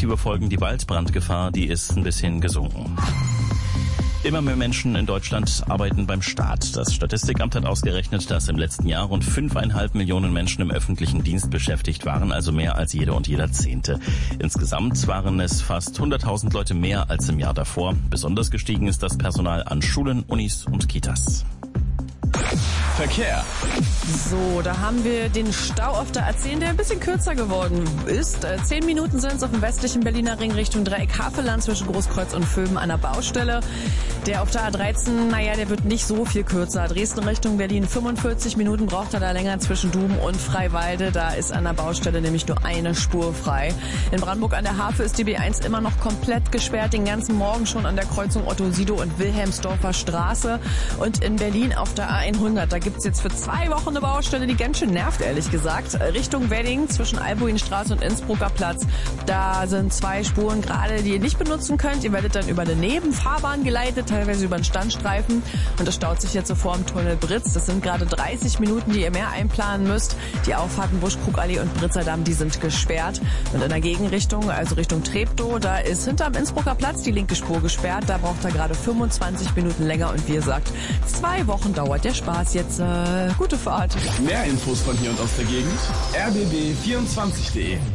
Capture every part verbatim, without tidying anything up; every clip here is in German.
positive Folgen. Die Waldbrandgefahr, die ist ein bisschen gesunken. Immer mehr Menschen in Deutschland arbeiten beim Staat. Das Statistikamt hat ausgerechnet, dass im letzten Jahr rund fünfeinhalb Millionen Menschen im öffentlichen Dienst beschäftigt waren, also mehr als jede und jeder Zehnte. Insgesamt waren es fast hunderttausend Leute mehr als im Jahr davor. Besonders gestiegen ist das Personal an Schulen, Unis und Kitas. Verkehr. So, da haben wir den Stau auf der A zehn, der ein bisschen kürzer geworden ist. Zehn Minuten sind es auf dem westlichen Berliner Ring Richtung Dreieck Havelland zwischen Großkreuz und Vöben an der Baustelle. Der auf der A dreizehn, naja, der wird nicht so viel kürzer. Dresden Richtung Berlin, fünfundvierzig Minuten braucht er da länger zwischen Dum und Freiwalde. Da ist an der Baustelle nämlich nur eine Spur frei. In Brandenburg an der Havel ist die B eins immer noch komplett gesperrt, den ganzen Morgen schon an der Kreuzung Otto-Sido und Wilhelmsdorfer Straße. Und in Berlin auf der A hundert, da gibt's jetzt für zwei Wochen eine Baustelle, die ganz schön nervt, ehrlich gesagt. Richtung Wedding zwischen Albuinstraße und Innsbrucker Platz. Da sind zwei Spuren gerade, die ihr nicht benutzen könnt. Ihr werdet dann über eine Nebenfahrbahn geleitet, teilweise über einen Standstreifen. Und das staut sich jetzt so vor dem Tunnel Britz. Das sind gerade dreißig Minuten, die ihr mehr einplanen müsst. Die Auffahrten Buschkrugallee und Britzerdamm, die sind gesperrt. Und in der Gegenrichtung, also Richtung Treptow, da ist hinterm Innsbrucker Platz die linke Spur gesperrt. Da braucht er gerade fünfundzwanzig Minuten länger. Und wie gesagt, zwei Wochen dauert der Spaß jetzt. Äh, gute Fahrt. Mehr Infos von hier und aus der Gegend. r b b vierundzwanzig punkt de.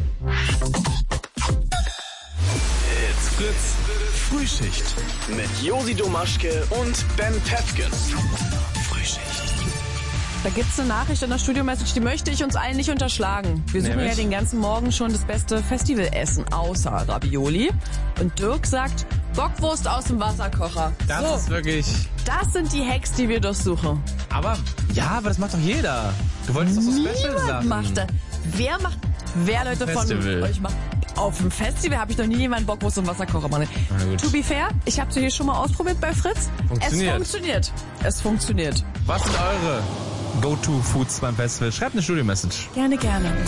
It's Fritz Frühschicht mit Josi Domaschke und Ben Pefken. Frühschicht. Da gibt's eine Nachricht in der Studio-Message, die möchte ich uns allen nicht unterschlagen. Wir suchen Nämlich? ja den ganzen Morgen schon das beste Festivalessen außer Ravioli. Und Dirk sagt, Bockwurst aus dem Wasserkocher. Das so, ist wirklich... das sind die Hacks, die wir durchsuchen. Aber, ja, aber das macht doch jeder. Du wolltest doch so Special Niemand Sachen. macht das. Wer macht, wer Leute von Festival. euch macht? Auf dem Festival habe ich noch nie jemanden Bockwurst im Wasserkocher gemacht. Na gut. To be fair, ich habe sie hier schon mal ausprobiert bei Fritz. Funktioniert. Es funktioniert. Es funktioniert. Was sind eure Go-To-Foods beim Festival? Schreibt eine Studio-Message. Gerne, gerne.